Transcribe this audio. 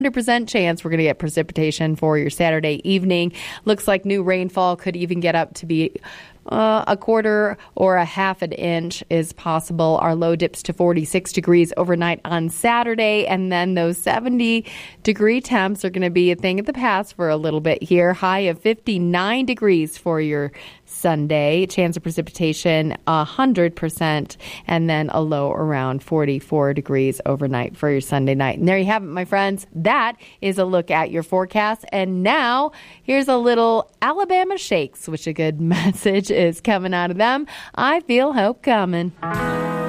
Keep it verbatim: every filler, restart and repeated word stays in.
one hundred percent chance we're going to get precipitation for your Saturday evening. Looks like new rainfall could even get up to be Uh, a quarter or a half an inch is possible. Our low dips to forty-six degrees overnight on Saturday, and then those seventy degree temps are going to be a thing of the past for a little bit here. High of fifty-nine degrees for your Sunday. Chance of precipitation one hundred percent, and then a low around forty-four degrees overnight for your Sunday night. And there you have it, my friends. That is a look at your forecast. And now here's a little Alabama Shakes, which a good message is coming out of them. I feel hope coming.